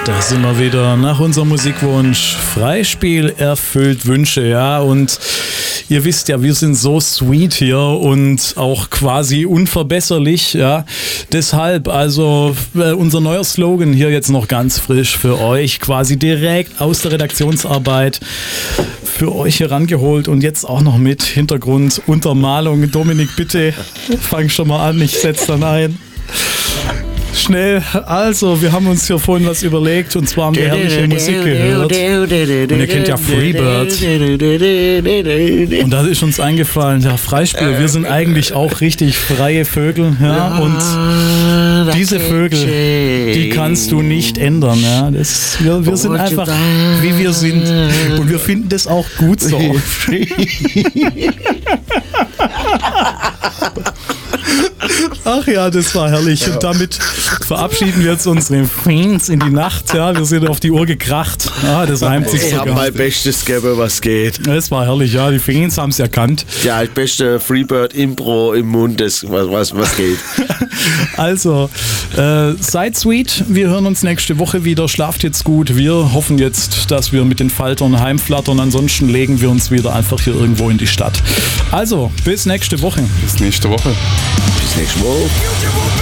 Da sind wir wieder nach unserem Musikwunsch. Freispiel erfüllt Wünsche, ja. Und ihr wisst ja, wir sind so sweet hier und auch quasi unverbesserlich, ja. Deshalb, also unser neuer Slogan hier jetzt noch ganz frisch für euch, quasi direkt aus der Redaktionsarbeit für euch herangeholt und jetzt auch noch mit Hintergrunduntermalung. Dominik, bitte fang schon mal an, ich setze dann ein. Schnell, also wir haben uns hier vorhin was überlegt und zwar haben wir herrliche Musik gehört und ihr kennt ja Freebird und da ist uns eingefallen, ja, Freispiel, wir sind eigentlich auch richtig freie Vögel, ja, und diese Vögel, die kannst du nicht ändern, ja, wir sind einfach wie wir sind und wir finden das auch gut so. Ach ja, das war herrlich. Und damit verabschieden wir jetzt unsere Fans in die Nacht. Ja, wir sind auf die Uhr gekracht. Ja, das reimt sich sogar. Ich habe mein Bestes gegeben, was geht. Das war herrlich, ja. Die Fans haben es erkannt. Ja, das beste Freebird-Impro im Mund, was geht. Also, seid sweet. Wir hören uns nächste Woche wieder. Schlaft jetzt gut. Wir hoffen jetzt, dass wir mit den Faltern heimflattern. Ansonsten legen wir uns wieder einfach hier irgendwo in die Stadt. Also, bis nächste Woche. Bis nächste Woche. Bis nächste Woche.